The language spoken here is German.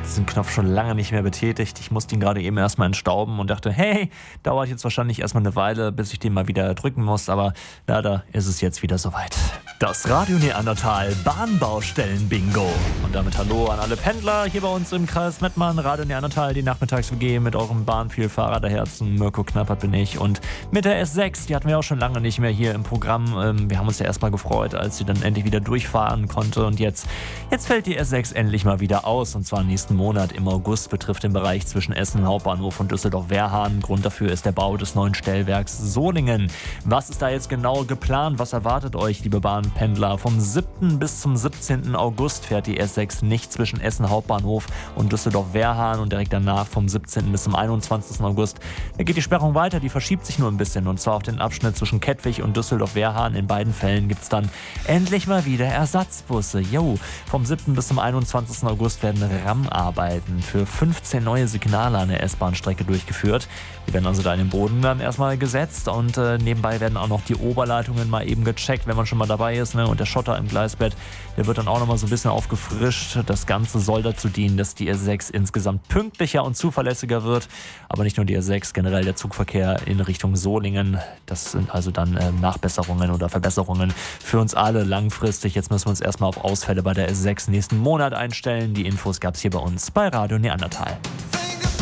diesen Knopf schon lange nicht mehr betätigt. Ich musste ihn gerade eben erstmal entstauben und dachte, hey, dauert jetzt wahrscheinlich erstmal eine Weile, bis ich den mal wieder drücken muss, aber leider ist es jetzt wieder soweit. Das Radio Neandertal Bahnbaustellen-Bingo. Und damit hallo an alle Pendler hier bei uns im Kreis Mettmann. Radio Neandertal, die Nachmittags-WG mit eurem Bahnvielfahrer der Herzen. Mirko Knappert bin ich. Und mit der S6, die hatten wir auch schon lange nicht mehr hier im Programm. Wir haben uns ja erstmal gefreut, als sie dann endlich wieder durchfahren konnte. Und jetzt fällt die S6 endlich mal wieder aus. Und zwar nächsten Monat im August, betrifft den Bereich zwischen Essen Hauptbahnhof und Düsseldorf-Wehrhahn. Grund dafür ist der Bau des neuen Stellwerks Solingen. Was ist da jetzt genau geplant? Was erwartet euch, liebe Bahnpendler? Vom 7. bis zum 17. August fährt die S6 nicht zwischen Essen Hauptbahnhof und Düsseldorf-Wehrhahn und direkt danach vom 17. bis zum 21. August. Da geht die Sperrung weiter, die verschiebt sich nur ein bisschen und zwar auf den Abschnitt zwischen Kettwig und Düsseldorf-Wehrhahn. In beiden Fällen gibt es dann endlich mal wieder Ersatzbusse. Vom 7. bis zum 21. August werden RAM-Arbeiten für 15 neue Signale an der S-Bahn-Strecke durchgeführt. Die werden also da in den Boden dann erstmal gesetzt und nebenbei werden auch noch die Oberleitungen mal eben gecheckt, wenn man schon mal dabei ist. Und der Schotter im Gleisbett, der wird dann auch noch mal so ein bisschen aufgefrischt. Das Ganze soll dazu dienen, dass die S6 insgesamt pünktlicher und zuverlässiger wird. Aber nicht nur die S6, generell der Zugverkehr in Richtung Solingen. Das sind also dann Nachbesserungen oder Verbesserungen für uns alle langfristig. Jetzt müssen wir uns erstmal auf Ausfälle bei der S6 nächsten Monat einstellen. Die Infos gab es hier bei uns bei Radio Neandertal.